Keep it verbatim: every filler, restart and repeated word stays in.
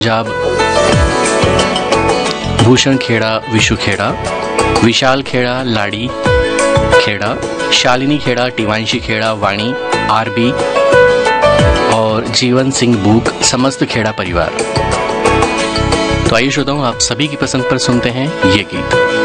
पंजाब, भूषण खेड़ा, विशु खेड़ा, विशाल खेड़ा, लाड़ी खेड़ा, शालिनी खेड़ा, टिवांशी खेड़ा, वाणी, आरबी और जीवन सिंह बूक, समस्त खेड़ा परिवार। तो आइए श्रोताओं, आप सभी की पसंद पर सुनते हैं ये गीत।